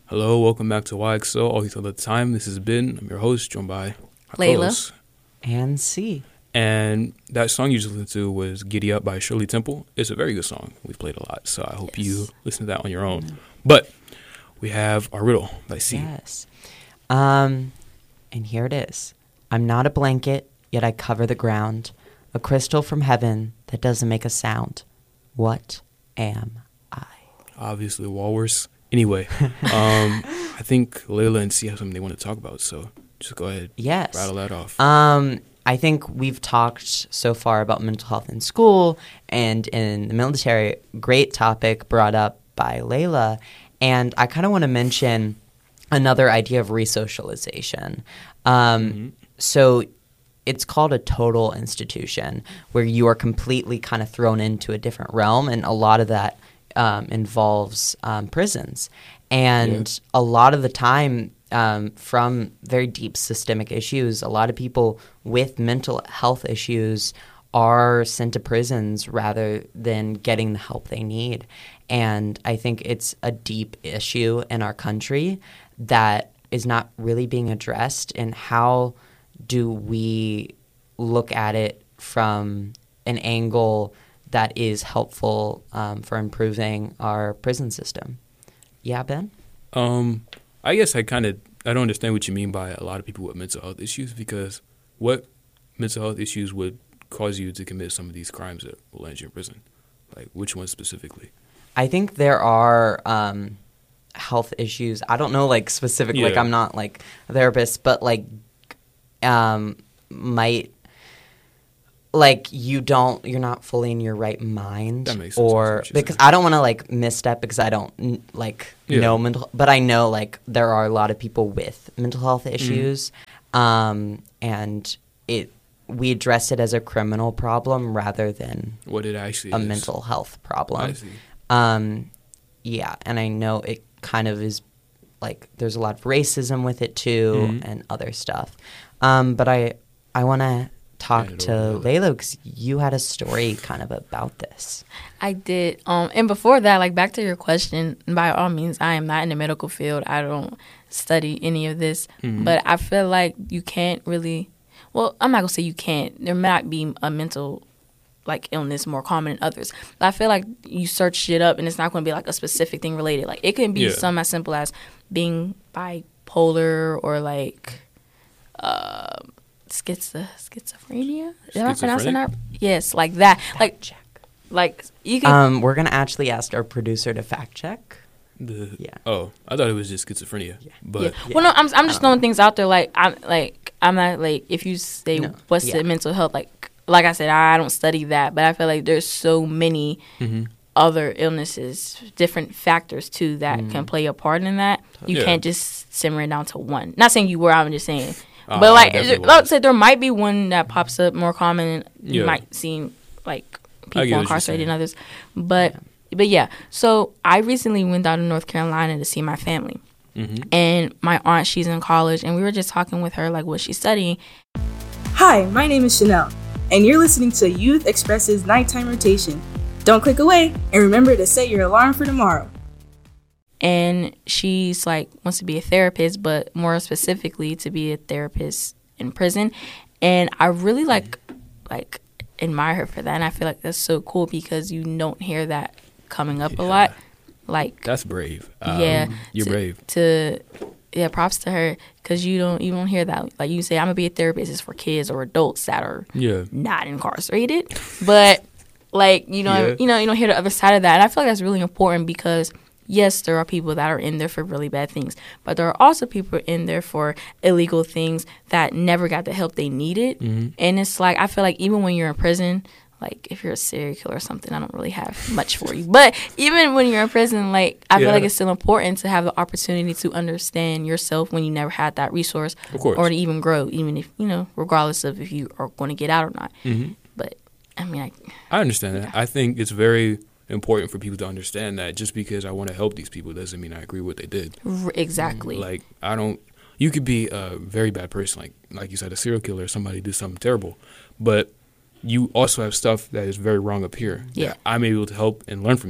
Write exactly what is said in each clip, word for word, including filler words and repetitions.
Hello, welcome back to Y X L, All Youth All the Time. This is Ben. I'm your host, joined by Layla and C. And that song you just listened to was Giddy Up by Shirley Temple. It's a very good song. We've played a lot, so I hope yes. you listen to that on your own. Mm. But we have our riddle by C. Yes. Um, and here it is. I'm not a blanket, yet I cover the ground. A crystal from heaven that doesn't make a sound. What am I? Obviously, walrus. Anyway, um, I think Layla and C have something they want to talk about, so just go ahead. Yes. Rattle that off. Um, I think we've talked so far about mental health in school and in the military. Great topic brought up by Layla. And I kind of want to mention another idea of resocialization. Um, mm-hmm. So it's called a total institution, where you are completely kind of thrown into a different realm, and a lot of that Um, involves um, prisons. And yeah. a lot of the time, um, from very deep systemic issues, a lot of people with mental health issues are sent to prisons rather than getting the help they need. And I think it's a deep issue in our country that is not really being addressed. And how do we look at it from an angle that is helpful um, for improving our prison system? Yeah, Ben? Um, I guess I kind of, I don't understand what you mean by a lot of people with mental health issues, because what mental health issues would cause you to commit some of these crimes that will land you in prison? Like, which ones specifically? I think there are um, health issues. I don't know, like, specific, yeah. like, I'm not, like, a therapist, but, like, um, might... Like, you don't, you're not fully in your right mind. That makes sense. Or, because saying. I don't want to, like, misstep because I don't, like, yeah. know mental, but I know, like, there are a lot of people with mental health issues. Mm. Um, and it, we address it as a criminal problem rather than what it actually a is. mental health problem. I see. Um, yeah, and I know it kind of is, like, there's a lot of racism with it, too, mm-hmm. and other stuff. Um, but I, I want to talk to Layla, because you had a story kind of about this. I did. Um, and before that, like, back to your question, by all means, I am not in the medical field. I don't study any of this. Mm-hmm. But I feel like you can't really, well, I'm not going to say you can't. There might be a mental, like, illness more common than others. But I feel like you search shit up and it's not going to be, like, a specific thing related. Like, it can be yeah. something as simple as being bipolar or, like, uh, Schizo, schizophrenia? Am I pronouncing that? Yes, like that. Fact like, check. Like you can. Um, we're gonna actually ask our producer to fact check. The, yeah. Oh, I thought it was just schizophrenia. Yeah. But yeah. Yeah. Well, no, I'm I'm just throwing things out there. Like I'm like I'm not like if you say no. what's yeah. the mental health like. Like I said, I don't study that, but I feel like there's so many mm-hmm. other illnesses, different factors too that mm. can play a part in that. You yeah. can't just simmer it down to one. Not saying you were. I'm just saying. Uh, but like, let's say there might be one that pops up more common. You yeah. might seem like people incarcerated than others, but yeah. but yeah. So I recently went down to North Carolina to see my family, mm-hmm. and my aunt, she's in college, and we were just talking with her like what she's studying. Hi, my name is Chanel, and you're listening to Youth Express's Nighttime Rotation. Don't click away, and remember to set your alarm for tomorrow. And she's like wants to be a therapist, but more specifically to be a therapist in prison. And I really like like admire her for that. And I feel like that's so cool because you don't hear that coming up yeah. a lot. Like that's brave. Yeah, um, you're to, brave. To yeah, props to her because you don't you don't hear that. Like you say, I'm gonna be a therapist. It's for kids or adults that are yeah. not incarcerated, but like you know yeah. you know you don't hear the other side of that. And I feel like that's really important because. Yes, there are people that are in there for really bad things, but there are also people in there for illegal things that never got the help they needed. Mm-hmm. And it's like, I feel like even when you're in prison, like if you're a serial killer or something, I don't really have much for you. But even when you're in prison, like I yeah. feel like it's still important to have the opportunity to understand yourself when you never had that resource or to even grow, even if, you know, regardless of if you are going to get out or not. Mm-hmm. But I mean, I, I understand yeah. that. I think it's very important for people to understand that just because I want to help these people doesn't mean I agree with what they did. Exactly. Like, I don't, you could be a very bad person, like like you said, a serial killer, somebody do something terrible, but you also have stuff that is very wrong up here yeah. that I'm able to help and learn from you.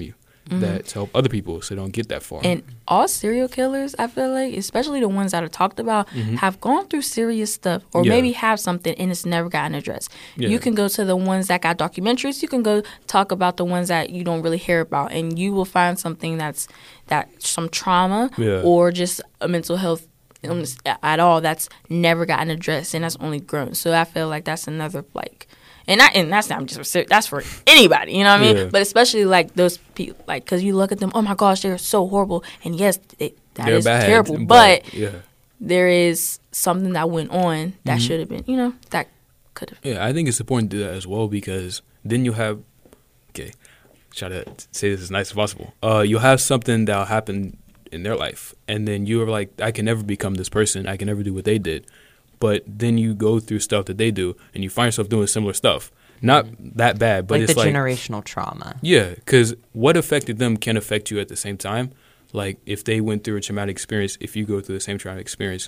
mm-hmm. that to help other people so they don't get that far. And all serial killers, I feel like, especially the ones that are talked about, mm-hmm. have gone through serious stuff or yeah. maybe have something and it's never gotten addressed. Yeah. You can go to the ones that got documentaries. You can go talk about the ones that you don't really hear about, and you will find something that's that some trauma yeah. or just a mental health illness at all that's never gotten addressed and that's only grown. So I feel like that's another like. And I, and that's not just for, that's for anybody, you know what I mean? Yeah. But especially like those people, like, because you look at them, oh my gosh, they're so horrible. And yes, they, that they're is bad, terrible. But, but yeah. there is something that went on that mm-hmm. should have been, you know, that could have. Yeah, I think it's important to do that as well, because then you'll have, okay, try to say this as nice as possible. Uh, you'll have something that'll happen in their life. And then you're like, I can never become this person. I can never do what they did. But then you go through stuff that they do, and you find yourself doing similar stuff. Not that bad, but like it's the like generational trauma. Yeah, because what affected them can affect you at the same time. Like if they went through a traumatic experience, if you go through the same traumatic experience,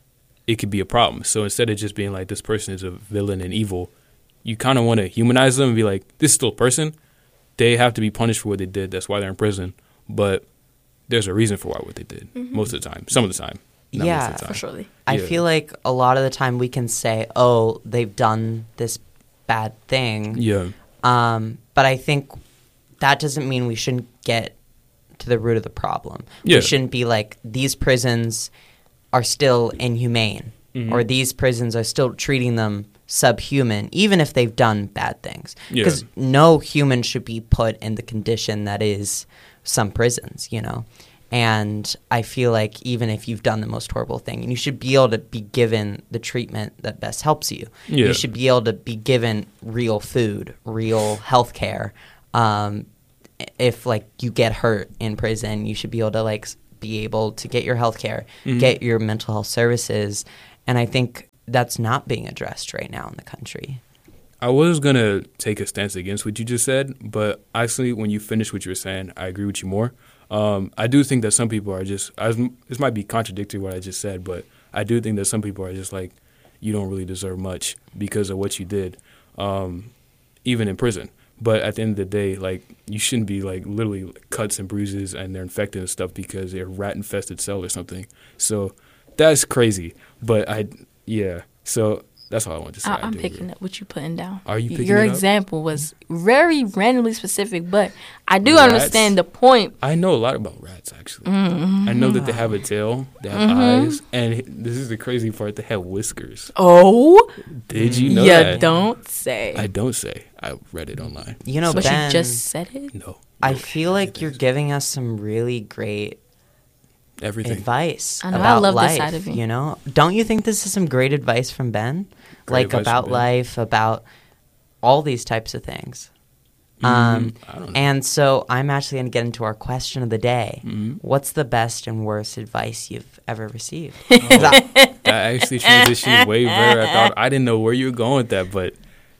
it could be a problem. So instead of just being like this person is a villain and evil, you kind of want to humanize them and be like, this is still a person. They have to be punished for what they did. That's why they're in prison. But there's a reason for why what they did mm-hmm. most of the time. Some of the time. Not yeah, most of the time. For surely. I yeah. feel like a lot of the time we can say, oh, they've done this bad thing. Yeah. Um, but I think that doesn't mean we shouldn't get to the root of the problem. Yeah. We shouldn't be like, these prisons are still inhumane, mm-hmm. or these prisons are still treating them subhuman, even if they've done bad things. Because yeah. no human should be put in the condition that is some prisons, you know? And I feel like even if you've done the most horrible thing, you should be able to be given the treatment that best helps you. Yeah. You should be able to be given real food, real health care. Um, if, like, you get hurt in prison, you should be able to, like, be able to get your health care, mm-hmm. get your mental health services. And I think that's not being addressed right now in the country. I was going to take a stance against what you just said, but actually when you finished what you were saying, I agree with you more. Um, I do think that some people are just – this might be contradictory what I just said, but I do think that some people are just like, you don't really deserve much because of what you did, um, even in prison. But at the end of the day, like, you shouldn't be, like, literally cuts and bruises and they're infected and stuff because they're a rat-infested cell or something. So that's crazy. But I – yeah. So – that's all I wanted to say. I, I'm picking agree. up what you're putting down. Are you picking Your it example up? was very randomly specific, but I do Rats? understand the point. I know a lot about rats, actually. Mm-hmm. I know that they have a tail, they have mm-hmm. eyes, and this is the crazy part, they have whiskers. Oh? Did you know you that? You don't say. I don't say. I read it online. You know, so. But Ben, you just said it? No. I feel like you're giving us some really great Everything. advice I know, about I love life, this side of you. You know? Don't you think this is some great advice from Ben? Great like about life, about all these types of things. Mm-hmm. Um, I don't know. And so I'm actually going to get into our question of the day. Mm-hmm. What's the best and worst advice you've ever received? Oh, that actually transitioned way better. I thought I didn't know where you were going with that, but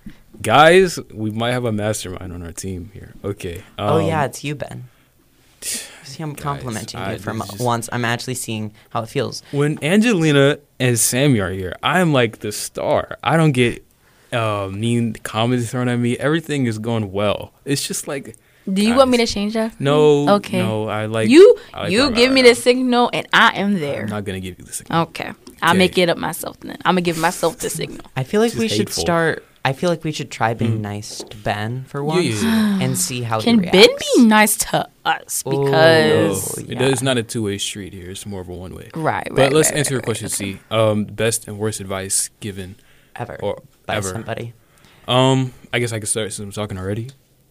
guys, we might have a mastermind on our team here. Okay. Um, oh yeah, it's you, Ben. See, I'm complimenting guys, you I, from just, once. I'm actually seeing how it feels. When Angelina and Sammy are here, I'm like the star. I don't get uh, mean comments thrown at me. Everything is going well. It's just like. Do you guys, want me to change that? No. Okay. No, I like you. I like you rah, give rah, me rah. the signal, and I am there. I'm not gonna give you the signal. Okay. I'll Okay. make it up myself then. I'm gonna give myself the signal. I feel like Just we should hateful. start. I feel like we should try being Mm. nice to Ben for once Yeah, yeah, and see how Can he Ben reacts. be nice to us? Ooh. No, Because Oh, it yeah. is not a two-way street here. It's more of a one-way. right, right. But let's right, answer right, your question. right. See, um, best and worst advice given ever or by ever. somebody. Um, I guess I could start since I'm talking already.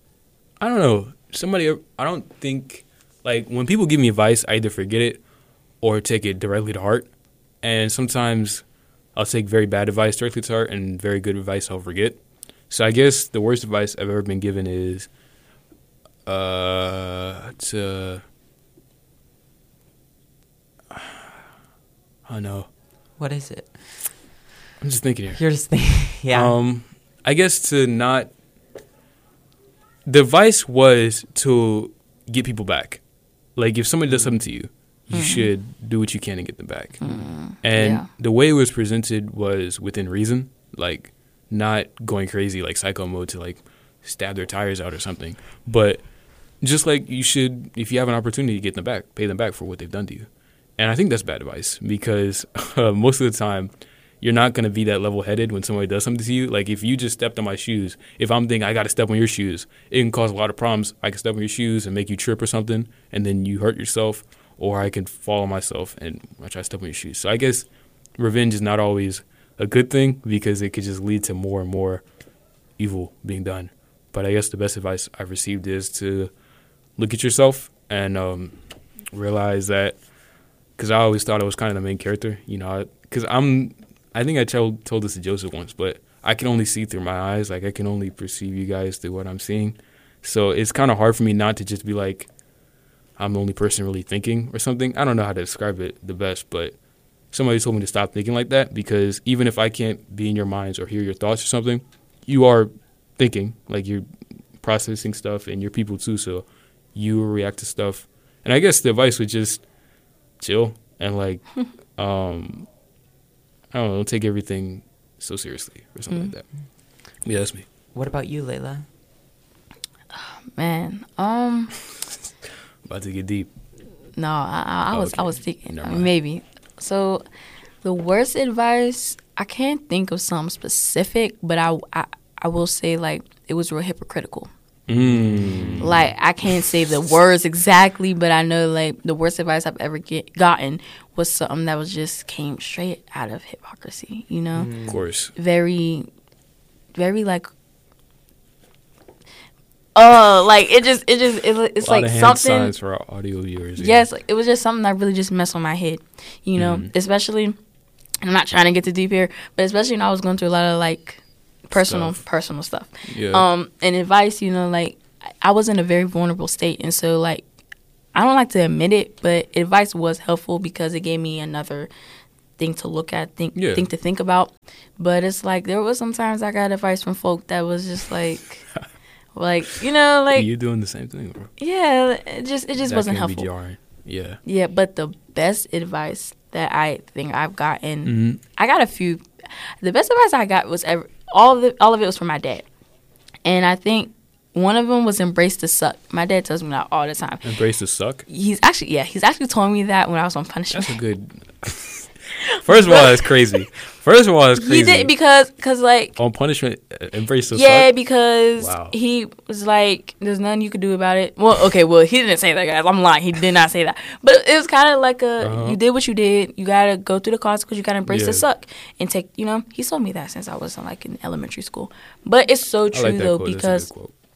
I don't know. Somebody, I don't think, like, when people give me advice, I either forget it or take it directly to heart. And sometimes I'll take very bad advice directly to heart and very good advice I'll forget. So I guess the worst advice I've ever been given is uh, to, I don't know. What is it? I'm just thinking here. You're just thinking, yeah. Um, I guess to not. The advice was to get people back. Like, if somebody does something to you, you mm. should do what you can to get them back. Mm. And Yeah. the way it was presented was within reason, like not going crazy like psycho mode to like stab their tires out or something. But just like you should, if you have an opportunity to get them back, pay them back for what they've done to you. And I think that's bad advice because uh, most of the time, you're not going to be that level-headed when somebody does something to you. Like, if you just stepped on my shoes, if I'm thinking I got to step on your shoes, it can cause a lot of problems. I can step on your shoes and make you trip or something, and then you hurt yourself, or I can fall on myself and I try to step on your shoes. So I guess revenge is not always a good thing because it could just lead to more and more evil being done. But I guess the best advice I've received is to look at yourself and um, realize that, because I always thought I was kind of the main character, you know, because I'm, I think I told, told this to Joseph once, but I can only see through my eyes. Like, I can only perceive you guys through what I'm seeing. So it's kind of hard for me not to just be like, I'm the only person really thinking or something. I don't know how to describe it the best, but somebody told me to stop thinking like that, because even if I can't be in your minds or hear your thoughts or something, you are thinking, like you're processing stuff, and you're people too, so you react to stuff. And I guess the advice was just chill and like, um, I don't know, don't take everything so seriously or something mm-hmm. like that. Yeah, that's me. What about you, Layla? Oh, man, um, about to get deep. No, I, I, I oh, was okay. I was thinking I mean, maybe. So, the worst advice, I can't think of something specific, but I, I, I will say, like, it was real hypocritical. Mm. Like, I can't say the words exactly, but I know, like, the worst advice I've ever get, gotten was something that was just came straight out of hypocrisy, you know? Mm. Of course. Very, very, like, oh, like, it just, it just, it, it's a lot like of hand something. signs for our audio viewers. Yeah. Yes, like, it was just something that really just messed with my head, you know? Mm. Especially, and I'm not trying to get too deep here, but especially when I was going through a lot of, like, personal stuff. personal stuff. Yeah. Um, and advice, you know, like, I was in a very vulnerable state, and so, like, I don't like to admit it, but advice was helpful because it gave me another thing to look at, think, yeah. think to think about. But it's like, there was sometimes I got advice from folk that was just like, like, you know, like, you're doing the same thing, bro. Yeah, it just it just that wasn't can helpful. Be jarring. Yeah. Yeah, but the best advice that I think I've gotten, mm-hmm. I got a few. The best advice I got was ever. All of it, all of it was from my dad. And I think one of them was embrace the suck. My dad tells me that all the time. Embrace the suck? He's actually, yeah, he's actually told me that when I was on punishment. That's a good... First of all, that's crazy. First of all, that's crazy. He did because, cause like... On punishment, embrace the yeah, suck? Yeah, because wow. he was like, there's nothing you could do about it. Well, okay, well, he didn't say that, guys. I'm lying. He did not say that. But it was kind of like a, uh-huh. you did what you did. You got to go through the consequences. You got to embrace yeah. the suck. And take, you know, he told me that since I was in, like, in elementary school. But it's so true, like though, quote. because,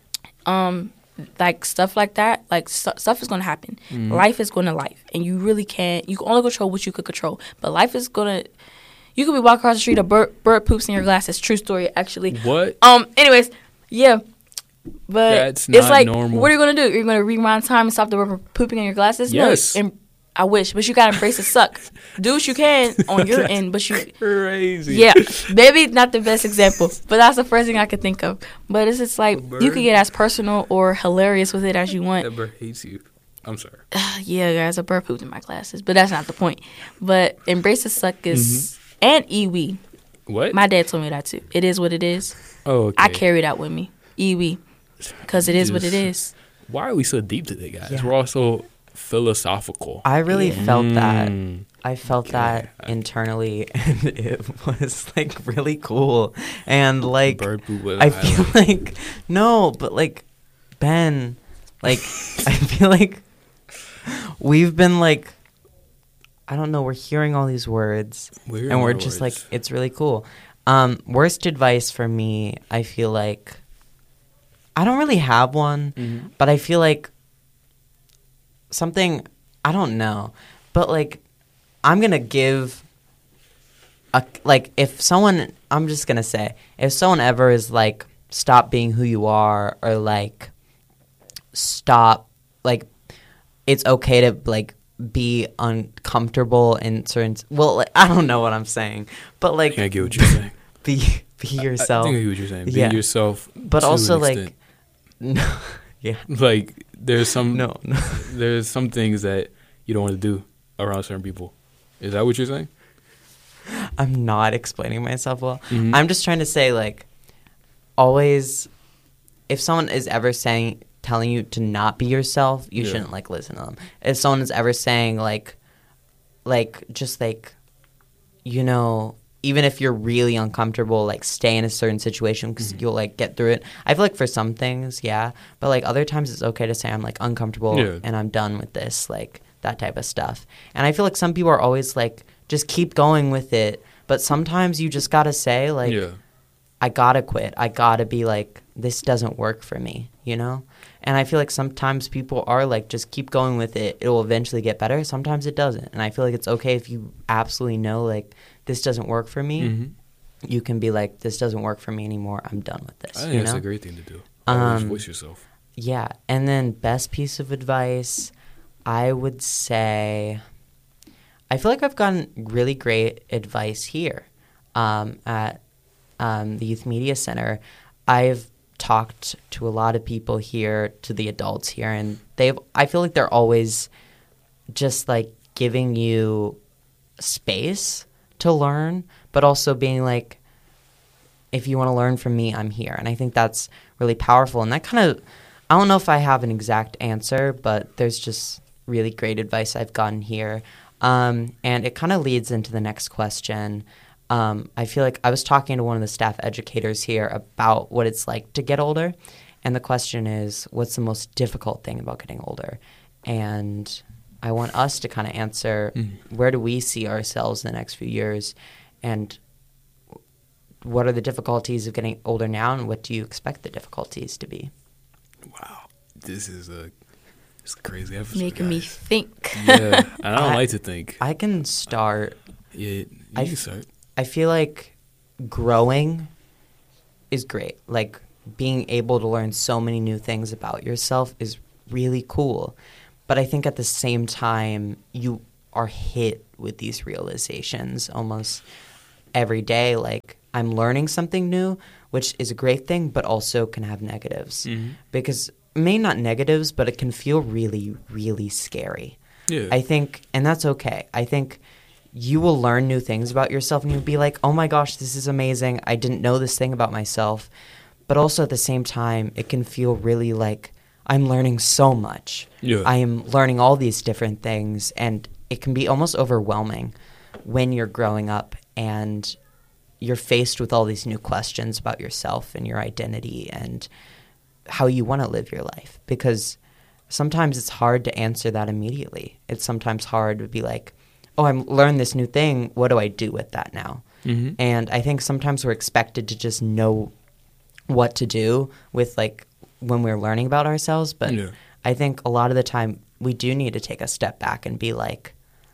um, like, stuff like that, like, st- stuff is going to happen. Mm-hmm. Life is going to life. And you really can't, you can only control what you could control. But life is going to... You could be walking across the street, a bird, bird poops in your glasses. True story, actually. What? Um. Anyways, yeah. But That's it's not like, normal. what are you going to do? You're going to rewind time and stop the bird from pooping in your glasses? Yes. No, and I wish. But you got to embrace the suck. Do what you can on your end. But you... Crazy. Yeah. Maybe not the best example. But that's the first thing I could think of. But it's just like, you could get as personal or hilarious with it as you want. That bird hates you. I'm sorry. Uh, yeah, guys, a bird pooped in my glasses. But that's not the point. But embrace the suck is... Mm-hmm. And iwi. What? My dad told me that too. It is what it is. Oh, okay. I carry that with me. Iwi. Because it is Just, what it is. Why are we so deep today, guys? Yeah. We're all so philosophical. I really yeah. felt that. Mm. I felt okay. that internally, and it was, like, really cool. And, like, Bird poop with I feel like, no, but, like, Ben, like, I feel like we've been, like, I don't know, we're hearing all these words, we're and we're just words. like, it's really cool. Um, worst advice for me, I feel like, I don't really have one, mm-hmm. but I feel like something, I don't know, but, like, I'm going to give, a, like, if someone, I'm just going to say, if someone ever is, like, stop being who you are, or, like, stop, like, it's okay to, like, be uncomfortable in certain... Well, like, I don't know what I'm saying, but, like... I get what you're saying. Be be yourself. I, I think I get what you're saying. Be yeah. yourself But to also, an like... extent. No, yeah. Like, there's some... No, no. There's some things that you don't want to do around certain people. Is that what you're saying? I'm not explaining myself well. Mm-hmm. I'm just trying to say, like, always... If someone is ever saying... telling you to not be yourself, you Yeah. shouldn't like listen to them. If someone is ever saying like, like just like, you know, even if you're really uncomfortable, like stay in a certain situation because mm-hmm. you'll like get through it. I feel like for some things, yeah, but like other times it's okay to say I'm like uncomfortable yeah. and I'm done with this, like that type of stuff. And I feel like some people are always like, just keep going with it. But sometimes you just gotta say like, yeah. I gotta quit. I gotta be like, this doesn't work for me, you know? And I feel like sometimes people are like, just keep going with it. It will eventually get better. Sometimes it doesn't. And I feel like it's okay if you absolutely know, like, this doesn't work for me. Mm-hmm. You can be like, this doesn't work for me anymore. I'm done with this. I think you that's know? a great thing to do. Always Um, voice yourself. Yeah. And then best piece of advice, I would say, I feel like I've gotten really great advice here um, at um, the Youth Media Center. I've talked to a lot of people here, to the adults here, and they've. I feel like they're always just like giving you space to learn, but also being like, if you want to learn from me, I'm here. And I think that's really powerful. And that kind of, I don't know if I have an exact answer, but there's just really great advice I've gotten here. Um, and it kind of leads into the next question. Um, I feel like I was talking to one of the staff educators here about what it's like to get older. And the question is, what's the most difficult thing about getting older? And I want us to kind of answer, mm-hmm. where do we see ourselves in the next few years? And what are the difficulties of getting older now? And what do you expect the difficulties to be? Wow. This is a... It's crazy episode, making guys. me think. Yeah, and I don't I, like to think. I can start. Yeah, you I, can start. I feel like growing is great. Like being able to learn so many new things about yourself is really cool. But I think at the same time, you are hit with these realizations almost every day. Like I'm learning something new, which is a great thing, but also can have negatives. Mm-hmm. Because maybe not negatives, but it can feel really, really scary. Yeah. I think, and that's okay. I think you will learn new things about yourself and you'll be like, oh my gosh, this is amazing. I didn't know this thing about myself. But also at the same time, it can feel really like I'm learning so much. Yeah. I am learning all these different things, and it can be almost overwhelming when you're growing up and you're faced with all these new questions about yourself and your identity and how you want to live your life, because sometimes it's hard to answer that immediately. It's sometimes hard to be like, oh, I'm learned this new thing. What do I do with that now? Mm-hmm. And I think sometimes we're expected to just know what to do with like when we're learning about ourselves. But yeah. I think a lot of the time we do need to take a step back and be like,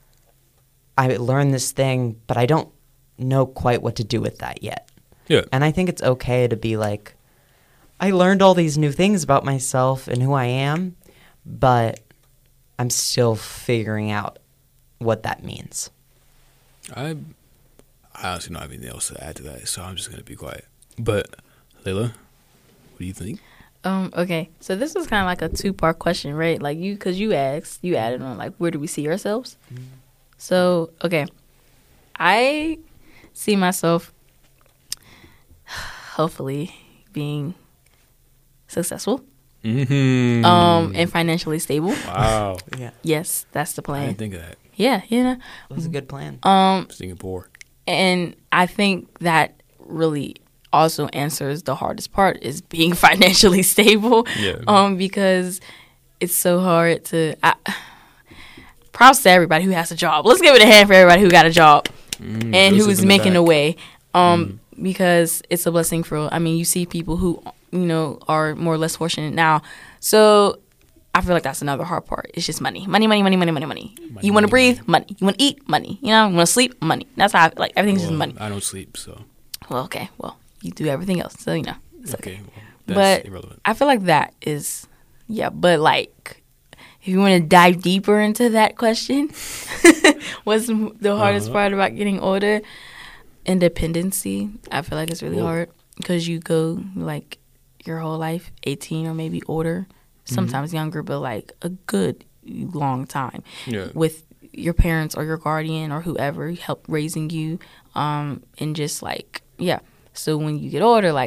I learned this thing, but I don't know quite what to do with that yet. Yeah. And I think it's okay to be like, I learned all these new things about myself and who I am, but I'm still figuring out what that means. I, I honestly don't have anything else to add to that, so I'm just going to be quiet. But, Layla, what do you think? Um. Okay, so this was kind of like a two-part question, right? Like you, because you asked, you added on, like, where do we see ourselves? Mm-hmm. So, okay, I see myself hopefully being successful, mm-hmm. um, and financially stable. Wow. Yeah. Yes, that's the plan. I didn't think of that. Yeah, you know, it was a good plan. Um, Singapore, and I think that really also answers the hardest part is being financially stable. Yeah. Um, because it's so hard to. I, props to everybody who has a job. Let's give it a hand for everybody who got a job mm, and who is making a way. Um, mm. Because it's a blessing for. I mean, you see people who you know are more or less fortunate now. So I feel like that's another hard part. It's just money, money, money, money, money, money, money. money you want to breathe, money. money. You want to eat, money. You know, you want to sleep, money. That's how I feel like everything's well, just money. I don't sleep, so. Well, okay. Well, you do everything else, so you know. It's okay. okay. Well, that's but irrelevant. I feel like that is, yeah. But like, if you want to dive deeper into that question, what's the hardest uh-huh. part about getting older? Independency. I feel like it's really Whoa. hard because you go like your whole life, eighteen or maybe older, sometimes mm-hmm. younger, but like a good long time yeah. with your parents or your guardian or whoever helped raising you, um, and just like yeah. So when you get older, like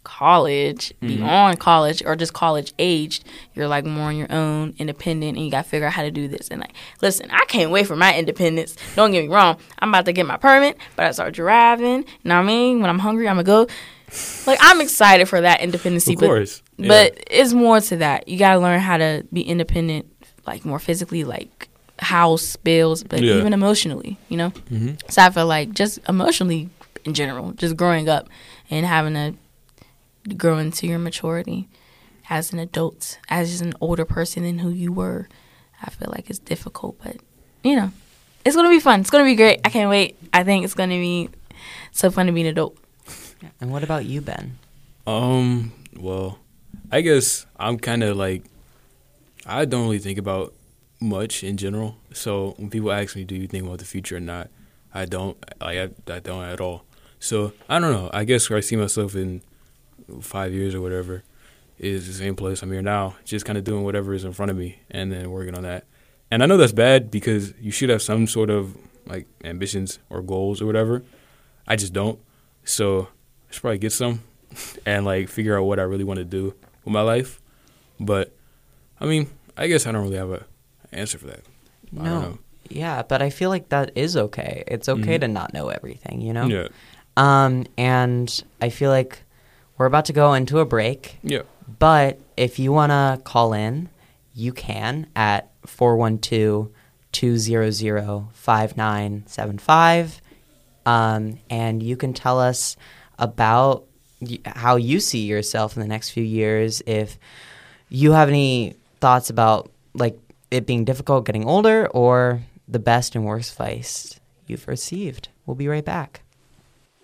college, Mm-hmm. beyond college, or just college aged, you're like more on your own, independent, and you got to figure out how to do this. And like, listen, I can't wait for my independence. Don't get me wrong. I'm about to get my permit, but I start driving. You know what I mean? When I'm hungry, I'm going to go. Like, I'm excited for that independency. Of course. But, Yeah. but it's more to that. You got to learn how to be independent, like more physically, like house, bills, but Yeah. even emotionally, you know? Mm-hmm. So I feel like just emotionally in general, just growing up and having to grow into your maturity as an adult, as an older person than who you were, I feel like it's difficult, but you know, it's gonna be fun. It's gonna be great. I can't wait. I think it's gonna be so fun to be an adult. And what about you, Ben? Um, well, I guess I'm kind of like, I don't really think about much in general. So when people ask me, do you think about the future or not, I don't. Like, I, I don't at all. So I don't know. I guess where I see myself in five years or whatever is the same place I'm here now, just kind of doing whatever is in front of me and then working on that. And I know that's bad because you should have some sort of like ambitions or goals or whatever. I just don't. So I should probably get some and like figure out what I really want to do with my life. But I mean, I guess I don't really have a answer for that. I don't No. know. Yeah, but I feel like that is okay. It's okay Mhm. to not know everything, you know? Yeah. Um, and I feel like we're about to go into a break. Yeah. But if you want to call in, you can at four one two, two zero zero, five nine seven five. Um, and you can tell us about y- how you see yourself in the next few years. If you have any thoughts about like it being difficult getting older or the best and worst advice you've received. We'll be right back.